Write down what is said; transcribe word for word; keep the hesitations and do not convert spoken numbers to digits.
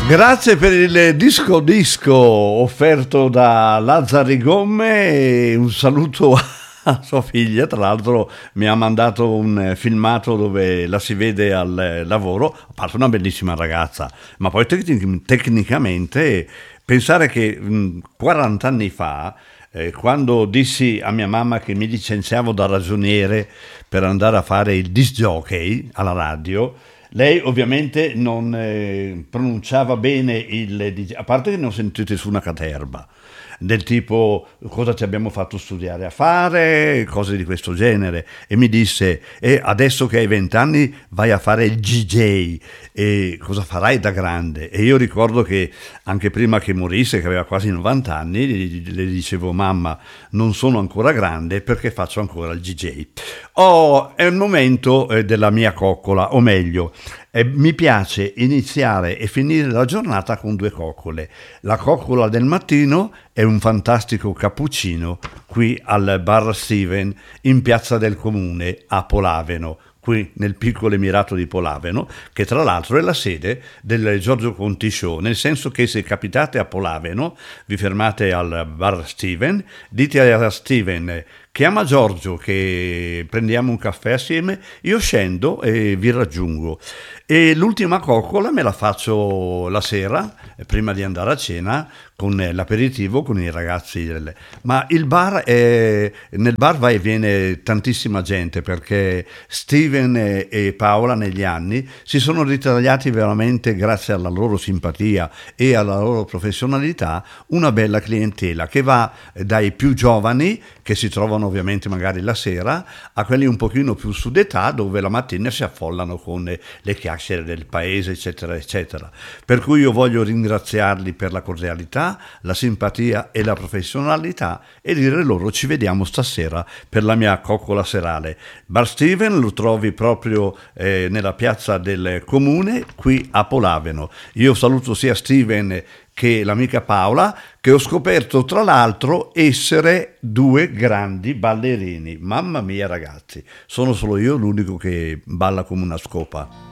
Grazie per il disco disco offerto da Lazzari Gomme e un saluto a sua figlia. Tra l'altro mi ha mandato un filmato dove la si vede al lavoro, a parte una bellissima ragazza, ma poi tec- tecnicamente pensare che mh, quaranta anni fa, eh, quando dissi a mia mamma che mi licenziavo da ragioniere per andare a fare il disc jockey alla radio, lei ovviamente non eh, pronunciava bene il, a parte che ne ho sentite su una caterba, del tipo cosa ti abbiamo fatto studiare a fare, cose di questo genere, e mi disse e adesso che hai vent'anni vai a fare il D J e cosa farai da grande? E io ricordo che anche prima che morisse, che aveva quasi novanta anni, le dicevo mamma non sono ancora grande perché faccio ancora il D J. Oh, è il momento eh, della mia coccola, o meglio eh, mi piace iniziare e finire la giornata con due coccole. La coccola del mattino è un fantastico cappuccino qui al Bar Steven in Piazza del Comune a Polaveno, qui nel piccolo emirato di Polaveno, che tra l'altro è la sede del Giorgio Conti Show, nel senso che se capitate a Polaveno, vi fermate al Bar Steven, dite a Steven chiama Giorgio che prendiamo un caffè assieme, io scendo e vi raggiungo. E l'ultima coccola me la faccio la sera, prima di andare a cena, con l'aperitivo con i ragazzi. Del... Ma il bar è... nel bar va e viene tantissima gente, perché Steven e Paola negli anni si sono ritagliati veramente, grazie alla loro simpatia e alla loro professionalità, una bella clientela che va dai più giovani, che si trovano ovviamente magari la sera, a quelli un pochino più su d'età, dove la mattina si affollano con le chiacchiere del paese, eccetera eccetera. Per cui io voglio ringraziarli per la cordialità, la simpatia e la professionalità e dire loro ci vediamo stasera per la mia coccola serale. Bar Steven lo trovi proprio eh, nella piazza del Comune qui a Polaveno. Io saluto sia Steven che l'amica Paola, che ho scoperto tra l'altro essere due grandi ballerini. Mamma mia ragazzi, sono solo io l'unico che balla come una scopa.